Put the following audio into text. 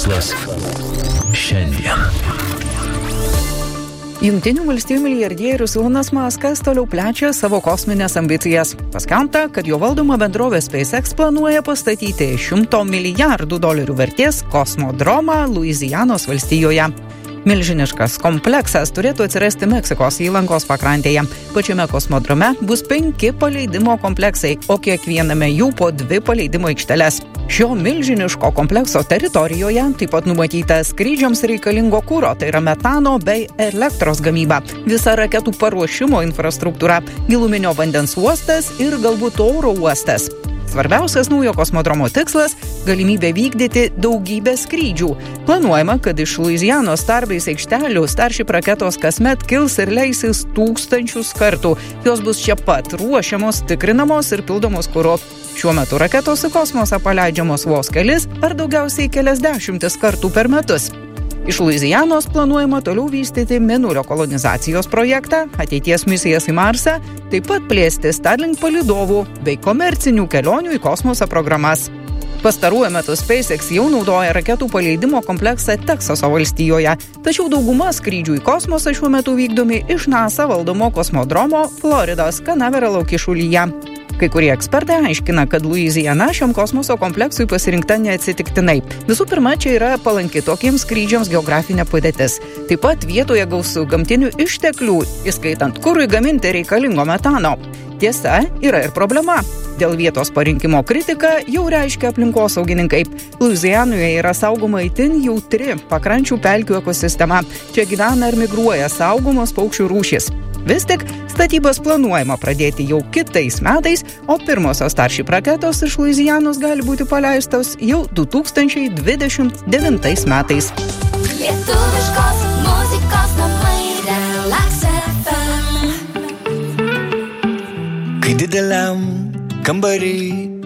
mokslas šiandien. Jungtinių valstijų milijardierius Ilonas Muskas toliau plečia savo kosminės ambicijas. Paskelbta, kad jo valdoma bendrovė SpaceX planuoja pastatyti $100 milijardų vertės kosmodromą Luizianos valstijoje. Milžiniškas kompleksas turėtų atsirasti Meksikos įlankos pakrantėje. Pačiame kosmodrome bus 5 paleidimo kompleksai, o kiekviename jų po 2 paleidimo aikšteles. Šio milžiniško komplekso teritorijoje taip pat numatyta skrydžiams reikalingo kuro, tai yra metano bei elektros gamyba, visa raketų paruošimo infrastruktūra, giluminio vandens uostas ir galbūt oro uostas. Svarbiausias naujo kosmodromo tikslas – galimybė vykdyti daugybę skrydžių. Planuojama, kad iš Luizianos Starbase aikštelių Starship raketos kasmet kils ir leisis 1000 kartų. Jos bus čia pat ruošiamos, tikrinamos ir pildomos kuro. Šiuo metu raketos į kosmosą paleidžiamos vos kelis ar daugiausiai keliasdešimtis kartų per metus. Iš Luizianos planuojama toliau vystyti mėnulio kolonizacijos projektą, ateities misijas į Marsą, taip pat plėsti Starlink palydovų bei komercinių kelionių į kosmosą programas. Pastaruoju metu SpaceX jau naudoja raketų paleidimo kompleksą Teksaso valstijoje, tačiau dauguma skrydžių į kosmosą šiuo metu vykdomi iš NASA valdomo kosmodromo Floridos Canaveral kyšulyje. Kai kurie ekspertai aiškina, kad Luiziana šiam kosmoso kompleksui pasirinkta neatsitiktinai. Visų pirma, čia yra palanki tokiems skrydžiams geografinė padėtis. Taip pat vietoje gausu gamtinių išteklių, įskaitant kurui gaminti reikalingo metano. Tiesa, yra ir problema. Dėl vietos parinkimo kritika jau reiškia aplinkosaugininkai. Luizianoje yra saugoma itin jautri pakrančių pelkių ekosistema. Čia gyvena ir migruoja saugomos paukščių rūšys. Vis tik statybas planuojama pradėti jau kitais metais, o pirmosios Starship raketos iš Luizianos gali būti paleistos jau 2029 metais. Lietuviškos muzikos namai Relax FM. Kai dideliam kambarį